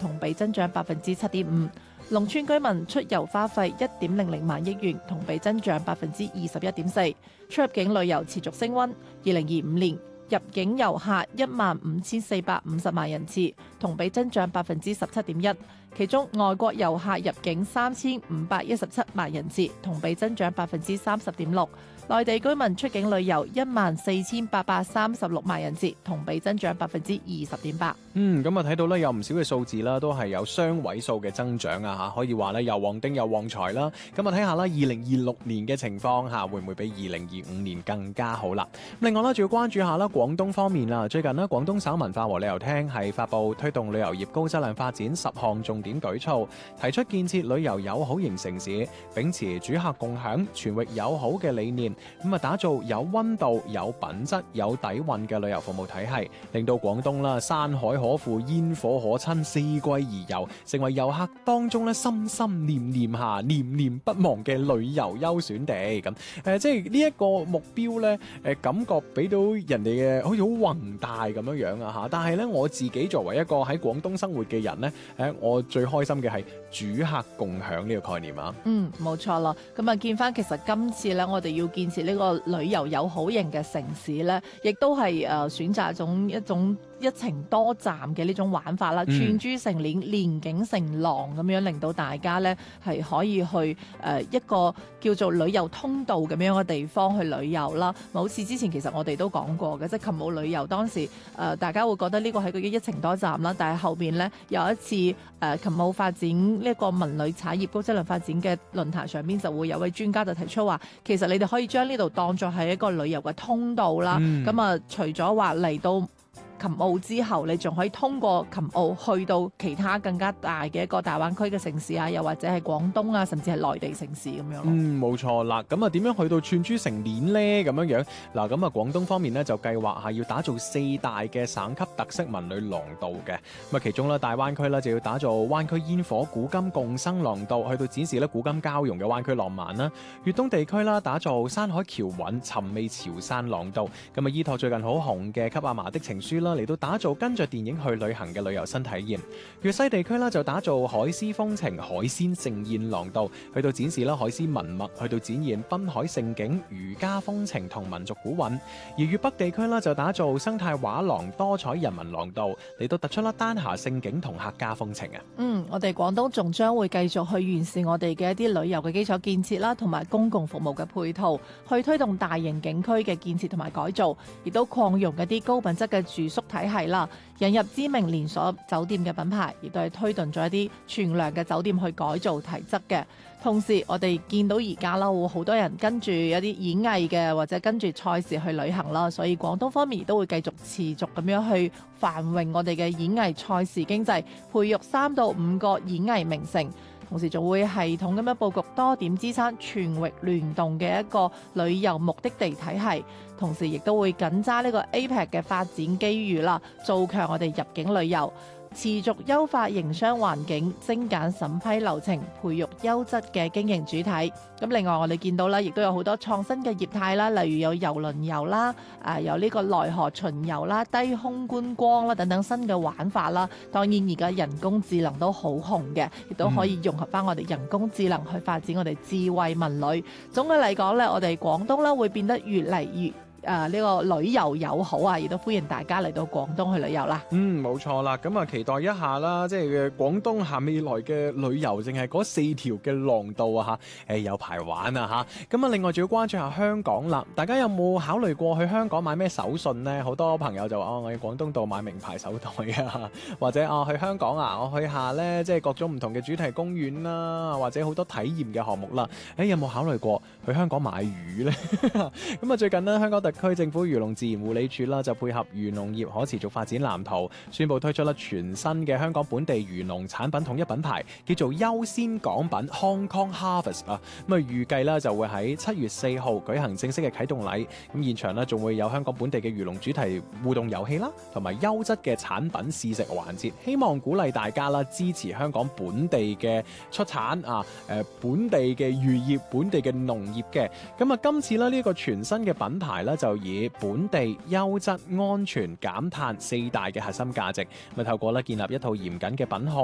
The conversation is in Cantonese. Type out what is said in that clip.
同比增長7.5%。農村居民出遊花費1.00萬億元，同比增長21.4%。出入境旅遊持續升溫，2025年入境遊客15,450萬人次，同比增長17.1%。其中外國遊客入境3,517萬人次，同比增長30.6%。內地居民出境旅遊14,836萬人次，同比增長20.8%。 咁啊睇到咧有唔少嘅數字啦，都係有雙位數嘅增長啊嚇，可以話咧又旺丁又旺財啦。咁啊睇下啦，2026年嘅情況嚇，會唔會比2025年更加好啦？另外啦，仲要關注下啦廣東方面啦，最近呢，廣東省文化和旅遊廳係發布推動旅遊業高質量發展10項重點舉措，提出建設旅遊友好型城市，秉持主客共享、全域友好嘅理念，咁啊打造有溫度、有品質、有底蘊嘅旅遊服務體系，令到廣東啦山海可撫、煙火可親、四季宜遊，成為遊客當中咧心心念念下、念念不忘嘅旅遊優選地。咁即係呢一個目標咧，感覺俾到人哋嘅好似好宏大咁樣樣啊嚇。但係咧我自己作為一個喺廣東生活嘅人咧，我最開心嘅係主客共享呢個概念啊。 冇錯啦。咁啊見翻其實今次咧，我哋要建設呢個旅遊友好型嘅城市咧，亦都係選擇一種一程多站嘅呢種玩法啦，串珠成鏈，連景成廊咁樣，令到大家咧係可以去一個叫做旅遊通道咁樣嘅地方去旅遊啦。好似之前其實我哋都講過嘅，即係琴舞旅遊當時大家會覺得呢個係個一程多站啦，但係後邊咧有一次琴舞發展呢一個文旅產業高質量發展嘅論壇上邊，就會有位專家就提出話，其實你哋可以將呢度當作係一個旅遊嘅通道啦。咁除咗話嚟到琴澳之後，你仲可以通過琴澳去到其他更加大嘅一個大灣區嘅城市啊，又或者係廣東啊，甚至係內地城市咁樣咯。 冇錯啦。咁啊點樣去到串珠成鏈呢？咁樣嗱，咁啊廣東方面呢，就計劃係要打造4大嘅省級特色文旅廊道嘅。咁啊其中咧大灣區咧就要打造灣區煙火古今共生廊道，去到展示咧古今交融嘅灣區浪漫啦。粵東地區啦打造山海橋韻尋味潮汕廊道。咁啊依託最近好紅嘅《給阿嫲的情書》嚟到打造跟着電影去旅行嘅旅遊新體驗。粵西地區啦就打造海絲風情海鮮盛宴廊道，去到展示啦海絲文物，去到展現濱海盛景、漁家風情同民族古韻。而粵北地區啦就打造生態畫廊、多彩人文廊道，嚟到突出啦丹霞盛景同客家風情啊。 我哋廣東仲將會繼續去完善我哋嘅一啲旅遊嘅基礎建設啦，同埋公共服務嘅配套，去推動大型景區嘅建設同埋改造，亦都擴容一啲高品質嘅住宿體系啦，引入知名連鎖酒店嘅品牌，亦都係推動咗一啲全量嘅酒店去改造提質嘅。同時我哋見到而家啦，會好多人跟住一啲演藝嘅或者跟住賽事去旅行啦，所以廣東方面亦都會繼續持續咁樣去繁榮我哋嘅演藝賽事經濟，培育3到5個演藝名城。同時仲會系統咁樣佈局多點支撐全域聯動嘅一個旅遊目的地體系，同時亦都會緊揸呢個 APEC 嘅發展機遇啦，做強我哋入境旅遊，持續優化營商環境，精簡審批流程，培育優質嘅經營主體。咁另外我哋見到啦，亦都有好多創新嘅業態啦，例如有郵輪遊啦，有呢個內河巡遊啦、低空觀光啦等等新嘅玩法啦。當然而家人工智能都好紅嘅，亦都可以融合翻我哋人工智能去發展我哋智慧文旅。總嘅嚟講咧，我哋廣東咧會變得越嚟越呢個旅遊友好啊，亦都歡迎大家嚟到廣東去旅遊啦。 冇錯啦，咁啊期待一下啦，即係廣東下未來嘅旅遊，淨係嗰4條嘅廊道啊嚇，有排玩啊嚇。咁啊，另外仲要關注下香港啦，大家有冇考慮過去香港買咩手信呢？好多朋友就話我喺廣東度買名牌手袋啊，或者去香港啊，我去下呢，即係各種唔同嘅主題公園啦，或者好多體驗嘅項目啦。有冇考慮過去香港買魚呢？咁啊，最近呢，香港區政府漁農自然護理署啦，就配合漁農業可持續發展藍圖，宣布推出啦全新嘅香港本地漁農產品統一品牌，叫做優先港品 Hong Kong Harvest 啊。咁預計啦就會喺7月4號舉行正式嘅啟動禮。咁現場呢仲會有香港本地嘅漁農主題互動遊戲啦，同埋優質嘅產品試食環節，希望鼓勵大家啦支持香港本地嘅出產啊，本地嘅漁業、本地嘅農業嘅。咁啊，今次呢個全新嘅品牌咧，就以本地優質、安全、減碳4大嘅核心價值，透過建立一套嚴謹嘅品控